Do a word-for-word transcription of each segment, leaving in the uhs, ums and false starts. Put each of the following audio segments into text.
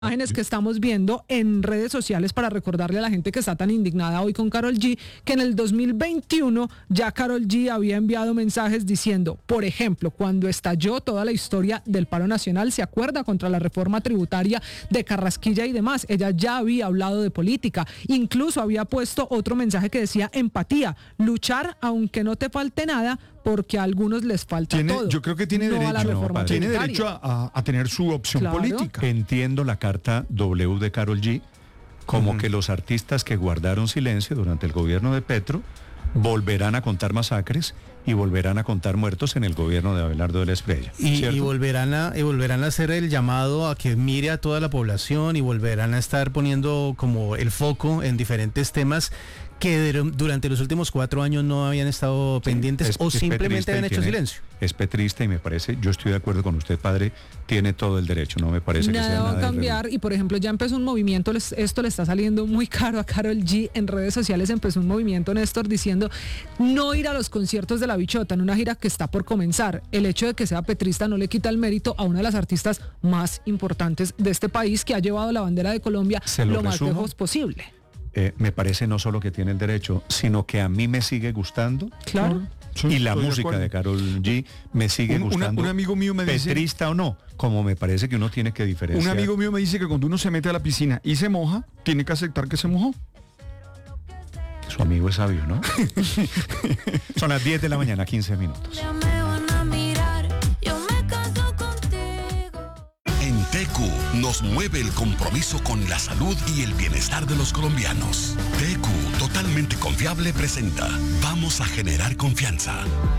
Imágenes que estamos viendo en redes sociales para recordarle a la gente que está tan indignada hoy con Karol G, que en el dos mil veintiuno ya Karol G había enviado mensajes diciendo, por ejemplo, cuando estalló toda la historia del paro nacional, se acuerda contra la reforma tributaria de Carrasquilla y demás, ella ya había hablado de política, incluso había puesto otro mensaje que decía empatía, luchar aunque no te falte nada, porque a algunos les falta tiene, todo. Yo creo que tiene no derecho, a la reforma no, tiene derecho a, a, a tener su opción claro. política. Entiendo la carta W de Karol G como uh-huh. que los artistas que guardaron silencio durante el gobierno de Petro volverán a contar masacres y volverán a contar muertos en el gobierno de Abelardo de la Espriella. Y, y volverán a y volverán a hacer el llamado a que mire a toda la población y volverán a estar poniendo como el foco en diferentes temas que durante los últimos cuatro años no habían estado sí, pendientes es, o es simplemente habían hecho tiene, silencio. Es petrista y me parece, yo estoy de acuerdo con usted, padre, tiene todo el derecho, no me parece nada que sea nada va nada a cambiar y por ejemplo ya empezó un movimiento, esto le está saliendo muy caro a Karol G, en redes sociales empezó un movimiento, Néstor, diciendo no ir a los conciertos de La Bichota en una gira que está por comenzar. El hecho de que sea petrista no le quita el mérito a una de las artistas más importantes de este país que ha llevado la bandera de Colombia Se lo, lo más resumo. lejos posible. Eh, me parece no solo que tiene el derecho, sino que a mí me sigue gustando. Claro. Sí, y la música de, de Karol G me sigue un, gustando. Una, un amigo mío me dice, petrista o no, como me parece que uno tiene que diferenciar. Un amigo mío me dice que cuando uno se mete a la piscina y se moja, tiene que aceptar que se mojó. Su amigo es sabio, ¿no? Son las diez de la mañana, quince minutos. T Q nos mueve el compromiso con la salud y el bienestar de los colombianos. T Q, totalmente confiable, presenta Vamos a generar confianza.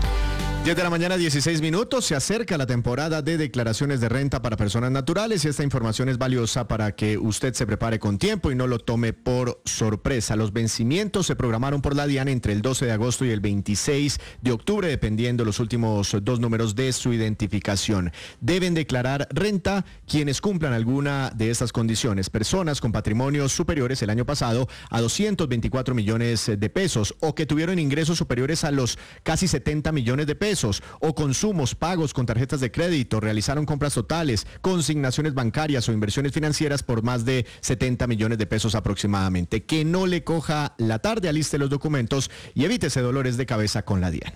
diez de la mañana, dieciséis minutos, se acerca la temporada de declaraciones de renta para personas naturales y esta información es valiosa para que usted se prepare con tiempo y no lo tome por sorpresa. Los vencimientos se programaron por la DIAN entre el doce de agosto y el veintiséis de octubre, dependiendo los últimos dos números de su identificación. Deben declarar renta quienes cumplan alguna de estas condiciones. Personas con patrimonios superiores el año pasado a doscientos veinticuatro millones de pesos o que tuvieron ingresos superiores a los casi setenta millones de pesos. O consumos, pagos con tarjetas de crédito, realizaron compras totales, consignaciones bancarias o inversiones financieras por más de setenta millones de pesos aproximadamente. Que no le coja la tarde, aliste los documentos y evítese dolores de cabeza con la DIAN.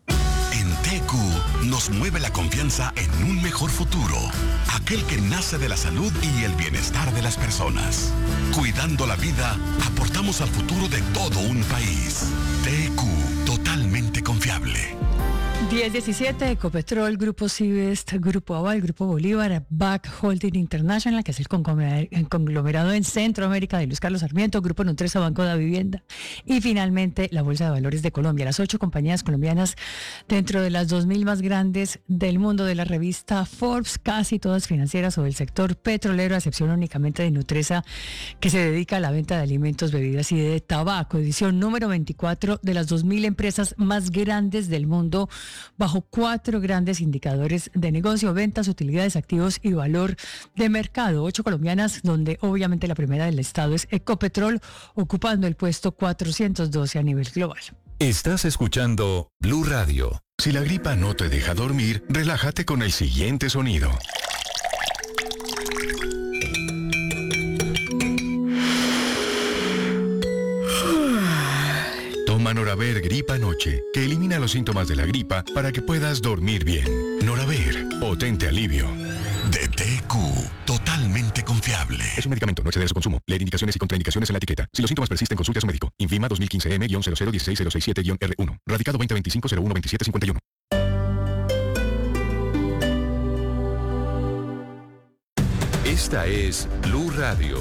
En T Q nos mueve la confianza en un mejor futuro, aquel que nace de la salud y el bienestar de las personas. Cuidando la vida, aportamos al futuro de todo un país. T Q, totalmente confiable. diez diecisiete, Ecopetrol, Grupo Civest, Grupo Aval, Grupo Bolívar, B A C Holding International, que es el conglomerado en Centroamérica de Luis Carlos Sarmiento, Grupo Nutresa, Banco de Vivienda y finalmente la Bolsa de Valores de Colombia. Las ocho compañías colombianas dentro de las dos mil más grandes del mundo de la revista Forbes, casi todas financieras o del sector petrolero, a excepción únicamente de Nutresa, que se dedica a la venta de alimentos, bebidas y de tabaco. Edición número veinticuatro de las dos mil empresas más grandes del mundo, bajo cuatro grandes indicadores de negocio: ventas, utilidades, activos y valor de mercado. Ocho colombianas, donde obviamente la primera del estado es Ecopetrol, ocupando el puesto cuatrocientos doce a nivel global. Estás escuchando Blue Radio. Si la gripa no te deja dormir, relájate con el siguiente sonido. Toma Noraver Gripa Noche, que elimina los síntomas de la gripa para que puedas dormir bien. Noraver, potente alivio. De T Q, totalmente confiable. Es un medicamento, no exceder su consumo. Leer indicaciones y contraindicaciones en la etiqueta. Si los síntomas persisten, consulte a su médico. INVIMA dos mil quince M cero cero uno seis cero seis siete R uno. Radicado veinte veinticinco cero uno veintisiete cincuenta y uno. Esta es Blue Radio.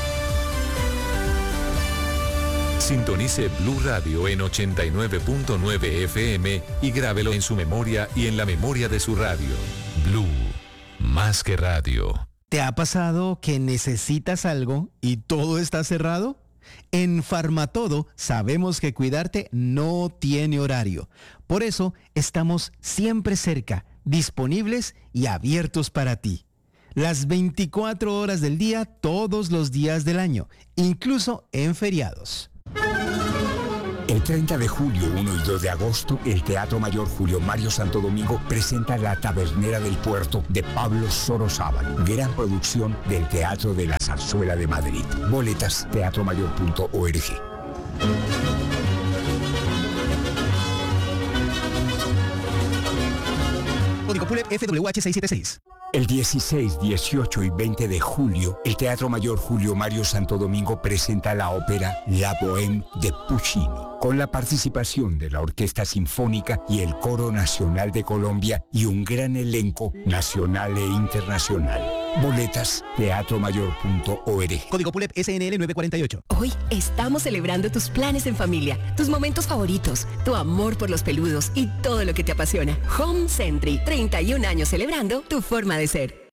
Sintonice Blue Radio en ochenta y nueve punto nueve F M y grábelo en su memoria y en la memoria de su radio. Blue, más que radio. ¿Te ha pasado que necesitas algo y todo está cerrado? En Farmatodo sabemos que cuidarte no tiene horario. Por eso estamos siempre cerca, disponibles y abiertos para ti. Las veinticuatro horas del día, todos los días del año, incluso en feriados. El El treinta de julio, uno y dos de agosto, el Teatro Mayor Julio Mario Santo Domingo presenta La Tabernera del Puerto de Pablo Sorozábal, gran producción del Teatro de la Zarzuela de Madrid. Boletas, teatro mayor punto org. Código P U L E P F W H seiscientos setenta y seis. El dieciséis, dieciocho y veinte de julio, el Teatro Mayor Julio Mario Santo Domingo presenta la ópera La Bohème de Puccini, con la participación de la Orquesta Sinfónica y el Coro Nacional de Colombia y un gran elenco nacional e internacional. Boletas, teatro mayor punto org. Código P U L E P S N L nueve cuarenta y ocho. Hoy estamos celebrando tus planes en familia, tus momentos favoritos, tu amor por los peludos y todo lo que te apasiona. Home Sentry, treinta y un años celebrando tu forma de ser.